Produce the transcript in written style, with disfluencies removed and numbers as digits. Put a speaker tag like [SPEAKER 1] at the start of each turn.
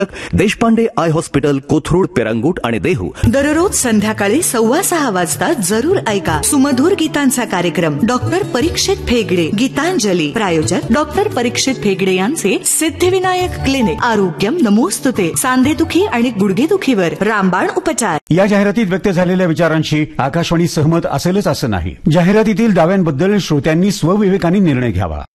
[SPEAKER 1] Deshpande I hospital, Kothrud, पेरंगूट आणि देहू.
[SPEAKER 2] दररोज संध्याकाळी 6:15 वाजता जरूर ऐका सुमधुर गीतांचा कार्यक्रम. डॉक्टर परीक्षित फेगडे, गीतांजली. प्रायोजक डॉक्टर परीक्षित फेगडे यांचे सिद्धिविनायक क्लिनिक. आरोग्यम नमोस्तुते. सांधेदुखी आणि गुडघेदुखीवर रामबाण उपचार.
[SPEAKER 3] या जाहिरातीत व्यक्त झालेल्या विचारांशी आकाशवाणी सहमत असेलच असं नाही. जाहिरातीतील दाव्यांबद्दल श्रोत्यांनी स्वविवेकाने निर्णय घ्यावा.